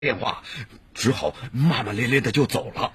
电话，只好骂骂咧咧的就走了。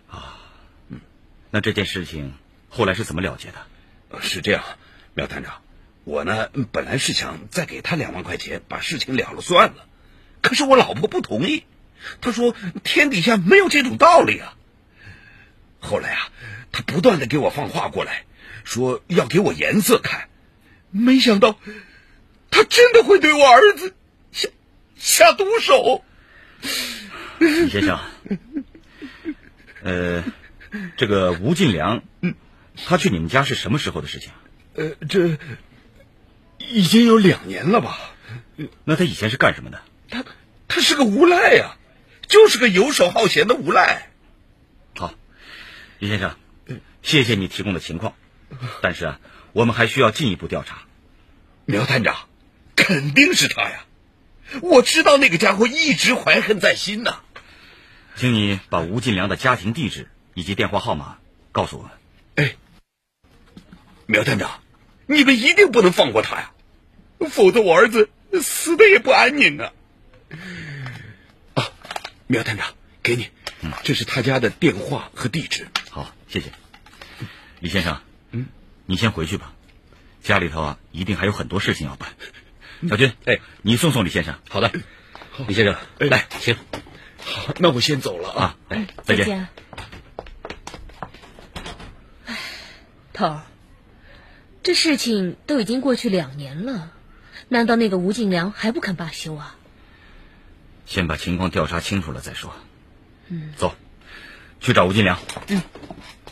那这件事情后来是怎么了结的？ 是这样，苗探长，我呢本来是想再给他2万块钱，把事情了了算了。可是我老婆不同意，她说天底下没有这种道理啊。后来啊，她不断的给我放话过来，说要给我颜色看。没想到，她真的会对我儿子下毒手。 李先生，这个吴进良，他去你们家是什么时候的事情？ 这已经有2年了吧？ 那他以前是干什么的？ 他是个无赖呀，就是个游手好闲的无赖。 好，李先生，谢谢你提供的情况，但是啊，我们还需要进一步调查。 苗探长，肯定是他呀！我知道那个家伙一直怀恨在心呐。 请你把吴进良的家庭地址以及电话号码告诉我们。 哎，苗探长，你们一定不能放过他呀，否则我儿子死的也不安宁啊！啊，苗探长，给你，这是他家的电话和地址。 好，谢谢。李先生，你先回去吧，家里头啊一定还有很多事情要办。小军，你送送李先生。 好的，李先生，来，请。 好，那我先走了啊。 再见。 头儿，这事情都已经过去2年了，难道那个吴进良还不肯罢休啊？ 先把情况调查清楚了再说。走，去找吴进良。